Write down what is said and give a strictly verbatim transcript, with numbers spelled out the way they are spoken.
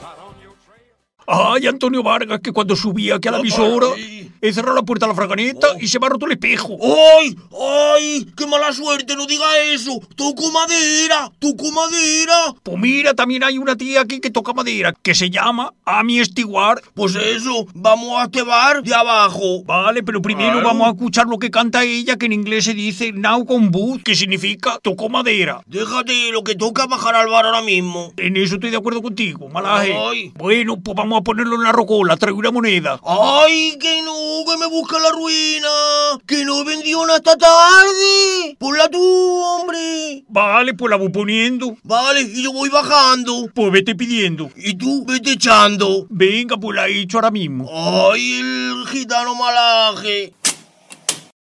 Ay, Antonio Vargas, que cuando subía aquí a la emisora, he cerrado la puerta de la fraganeta oh. y se me ha roto el espejo. ¡Ay! ¡Ay! ¡Qué mala suerte! ¡No diga eso! ¡Toco madera! ¡Toco madera! Pues mira, también hay una tía aquí que toca madera, que se llama Ami Stewart. Pues eso, vamos a este bar de abajo. Vale, pero primero claro. vamos a escuchar lo que canta ella, que en inglés se dice now con wood, que significa tocó madera. Déjate, lo que toca bajar al bar ahora mismo. En eso estoy de acuerdo contigo, malaje. Ay. Bueno, pues vamos a ponerlo en la rocola, traigo una moneda. ¡Ay, que no! ¡Que me busca la ruina! ¡Que no vendió una hasta tarde! ¡Ponla tú, hombre! Vale, pues la voy poniendo. Vale, y yo voy bajando. Pues vete pidiendo. Y tú vete echando. Venga, pues la he hecho ahora mismo. ¡Ay, el gitano malaje!